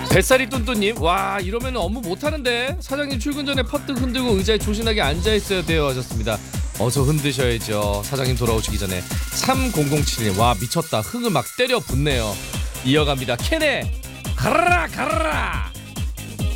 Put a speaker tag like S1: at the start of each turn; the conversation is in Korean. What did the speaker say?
S1: 뱃살이 뚠뚠님, 와 이러면 업무 못하는데 사장님 출근 전에 퍼뜩 흔들고 의자에 조신하게 앉아있어야 돼요 하셨습니다. 어서 흔드셔야죠. 사장님 돌아오시기 전에. 3007님, 와 미쳤다. 흥을 막 때려 붓네요. 이어갑니다. 캔에 가라라 가라라.